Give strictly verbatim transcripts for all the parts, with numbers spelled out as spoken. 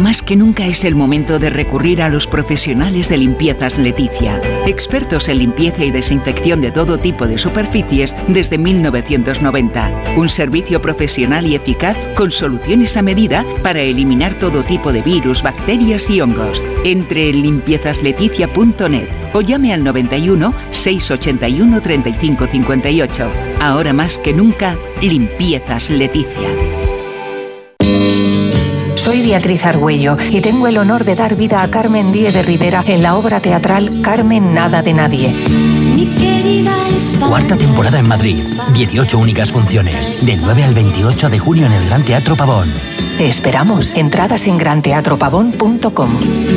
Más que nunca es el momento de recurrir a los profesionales de Limpiezas Leticia, expertos en limpieza y desinfección de todo tipo de superficies desde mil novecientos noventa. Un servicio profesional y eficaz con soluciones a medida para eliminar todo tipo de virus, bacterias y hongos. Entre en limpiezas leticia punto net o llame al noventa y uno, seiscientos ochenta y uno, treinta y cinco cincuenta y ocho. Ahora más que nunca, Limpiezas Leticia. Soy Beatriz Argüello y tengo el honor de dar vida a Carmen Díez de Rivera en la obra teatral Carmen Nada de Nadie. Cuarta temporada en Madrid, dieciocho únicas funciones, del nueve al veintiocho de junio en el Gran Teatro Pavón. Te esperamos. Entradas en gran teatro pavón punto com.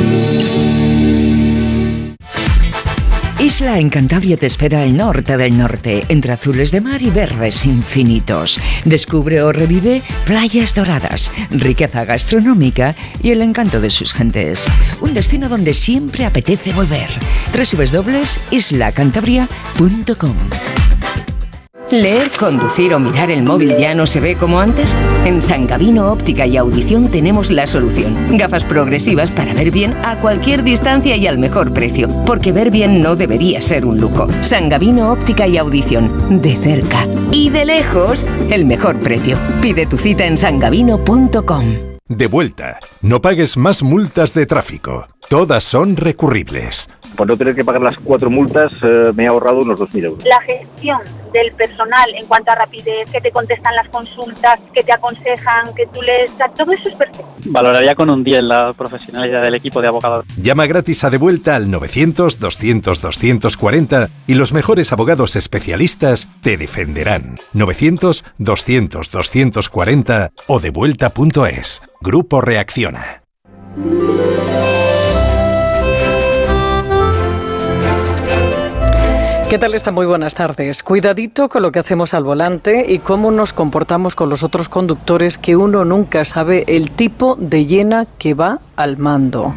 Isla en Cantabria te espera al norte del norte, entre azules de mar y verdes infinitos. Descubre o revive playas doradas, riqueza gastronómica y el encanto de sus gentes. Un destino donde siempre apetece volver. doble u doble u doble u punto isla cantabria punto com. ¿Leer, conducir o mirar el móvil ya no se ve como antes? En San Gavino Óptica y Audición tenemos la solución. Gafas progresivas para ver bien a cualquier distancia y al mejor precio. Porque ver bien no debería ser un lujo. San Gavino Óptica y Audición. De cerca y de lejos, el mejor precio. Pide tu cita en san gavino punto com. De vuelta. No pagues más multas de tráfico. Todas son recurribles. Por no tener que pagar las cuatro multas, eh, me he ahorrado unos dos mil euros. La gestión del personal en cuanto a rapidez, que te contestan las consultas, que te aconsejan, que tú les... Todo eso es perfecto. Valoraría con un diez la profesionalidad del equipo de abogados. Llama gratis a De Vuelta al novecientos, doscientos, doscientos cuarenta y los mejores abogados especialistas te defenderán. novecientos, doscientos, doscientos cuarenta o devuelta punto es. Grupo Reacciona. ¿Qué tal están? Muy buenas tardes. Cuidadito con lo que hacemos al volante y cómo nos comportamos con los otros conductores, que uno nunca sabe el tipo de llena que va al mando.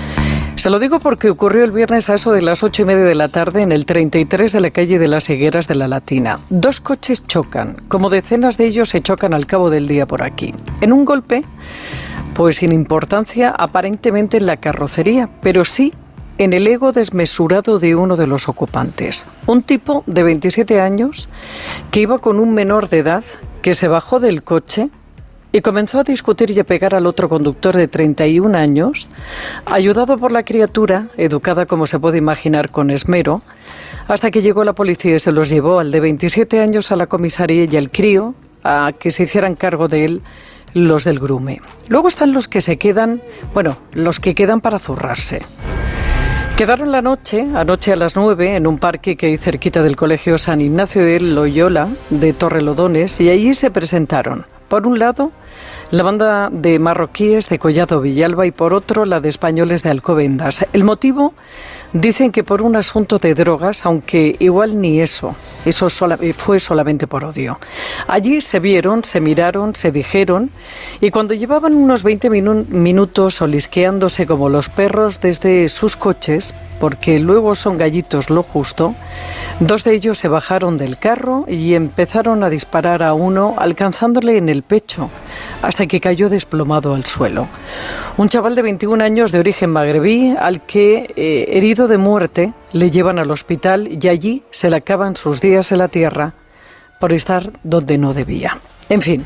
Se lo digo porque ocurrió el viernes a eso de las ocho y media de la tarde en el treinta y tres de la calle de las Higueras de la Latina. Dos coches chocan, como decenas de ellos se chocan al cabo del día por aquí. En un golpe, pues sin importancia aparentemente en la carrocería, pero sí en el ego desmesurado de uno de los ocupantes. Un tipo de veintisiete años que iba con un menor de edad que se bajó del coche y comenzó a discutir y a pegar al otro conductor de treinta y un años, ayudado por la criatura, educada como se puede imaginar con esmero, hasta que llegó la policía y se los llevó al de veintisiete años a la comisaría y al crío a que se hicieran cargo de él los del Grume. Luego están los que se quedan, bueno, los que quedan para zurrarse. Quedaron la noche, anoche a las nueve, en un parque que hay cerquita del Colegio San Ignacio de Loyola de Torrelodones, y allí se presentaron, por un lado, la banda de marroquíes de Collado Villalba y por otro la de españoles de Alcobendas. El motivo, dicen que por un asunto de drogas, aunque igual ni eso, eso sola, fue solamente por odio. Allí se vieron, se miraron, se dijeron, y cuando llevaban unos veinte minu- minutos olisqueándose como los perros desde sus coches, porque luego son gallitos lo justo, dos de ellos se bajaron del carro y empezaron a disparar a uno, alcanzándole en el pecho, hasta que cayó desplomado al suelo. Un chaval de veintiún años de origen magrebí, al que, eh, herido de muerte, le llevan al hospital y allí se le acaban sus días en la tierra por estar donde no debía. En fin,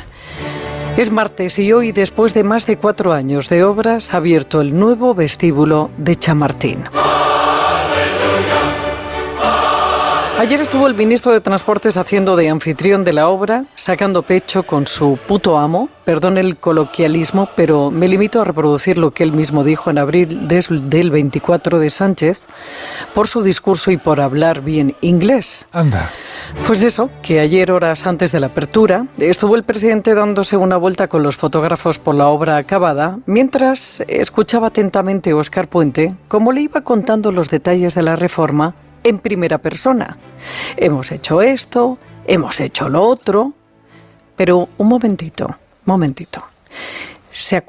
es martes y hoy, después de más de cuatro años de obras, ha abierto el nuevo vestíbulo de Chamartín. Ayer estuvo el ministro de Transportes haciendo de anfitrión de la obra, sacando pecho con su puto amo, perdón el coloquialismo, pero me limito a reproducir lo que él mismo dijo en abril del veinticuatro de Sánchez, por su discurso y por hablar bien inglés. Anda. Pues eso, que ayer, horas antes de la apertura, estuvo el presidente dándose una vuelta con los fotógrafos por la obra acabada, mientras escuchaba atentamente a Óscar Puente cómo le iba contando los detalles de la reforma en primera persona. Hemos hecho esto, hemos hecho lo otro, pero un momentito, momentito. ¿Se